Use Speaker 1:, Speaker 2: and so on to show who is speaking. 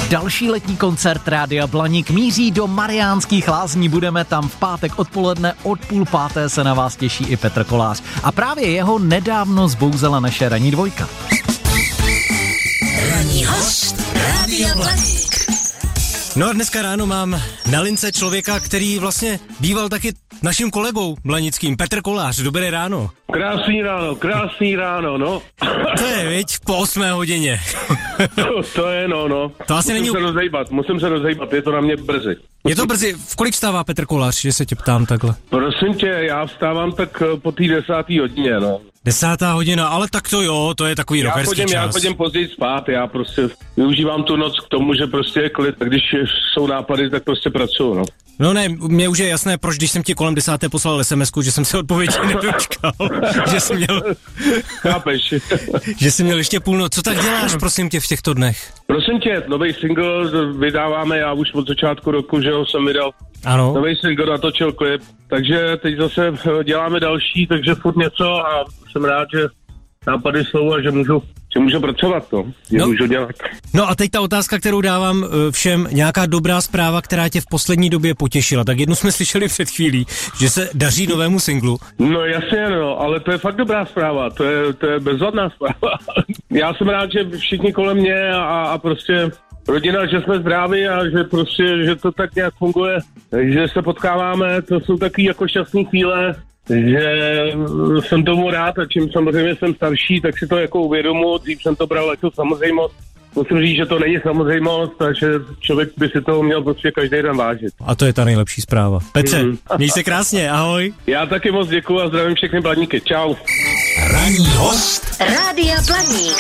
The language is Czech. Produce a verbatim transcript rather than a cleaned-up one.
Speaker 1: Další letní koncert Rádia Blaník míří do Mariánských Lázní. Budeme tam v pátek odpoledne od půl páté, se na vás těší i Petr Kolář. A právě jeho nedávno zbouzela naše ranní dvojka.
Speaker 2: Ranní host Rádia Blaník.
Speaker 3: No a dneska ráno mám na lince člověka, který vlastně býval taky naším kolegou blanickým, Petr Kolář. Dobré ráno.
Speaker 4: Krásný ráno, krásný ráno, no.
Speaker 3: To je, viď, po osmé hodině.
Speaker 4: to, to je, no, no.
Speaker 3: To asi
Speaker 4: musím
Speaker 3: není...
Speaker 4: se rozejbat, musím se rozejbat, je to na mě brzy.
Speaker 3: Je to brzy, v kolik vstává Petr Kolář, že se tě ptám takhle?
Speaker 4: Prosím tě, já vstávám tak po té desátý hodině, no.
Speaker 3: Desátá hodina, ale tak to jo, to je takový rockerský čas.
Speaker 4: Já chodím později spát, já prostě využívám tu noc k tomu, že prostě je klid, a když jsou nápady, tak prostě pracuju, no.
Speaker 3: No ne, mně už je jasné, proč když jsem ti kolem desáté poslal es em esku, že jsem se odpovědi nedočkal, že jsem měl...
Speaker 4: Chápeš.
Speaker 3: že jsem měl ještě půl noc. Co tak děláš, prosím tě, v těchto dnech?
Speaker 4: Prosím tě, nový single vydáváme, já už od začátku roku, že ho jsem vydal.
Speaker 3: Ano.
Speaker 4: Nový single, natočil klip, takže teď zase děláme další, takže furt něco a jsem rád, že nápady jsou a že můžu, že můžu pracovat, to, že
Speaker 3: no.
Speaker 4: můžu dělat.
Speaker 3: No a teď ta otázka, kterou dávám všem, nějaká dobrá zpráva, která tě v poslední době potěšila. Tak jednu jsme slyšeli před chvílí, že se daří novému singlu.
Speaker 4: No jasně, no, ale to je fakt dobrá zpráva, to je, to je bezvadná zpráva. Já jsem rád, že všichni kolem mě a, a prostě rodina, že jsme zdraví a že prostě, že to tak nějak funguje, že se potkáváme, to jsou takový jako šťastný chvíle, že jsem tomu rád a čím samozřejmě jsem starší, tak si to jako uvědomuji, dřív jsem to bral jako samozřejmost. Musím říct, že to není samozřejmost, takže člověk by si toho měl prostě každý den vážit.
Speaker 3: A to je ta nejlepší zpráva. Petře, mm. měj se krásně, ahoj.
Speaker 4: Já taky moc děkuju a zdravím všechny Blaníky. Čau.
Speaker 2: Ranní host Rádia Blaník.